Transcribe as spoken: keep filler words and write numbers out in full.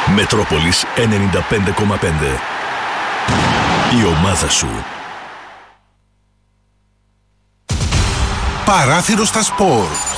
Μετρόπολης ενενήντα πέντε κόμμα πέντε. Η ομάδα σου. Παράθυρο στα σπορ.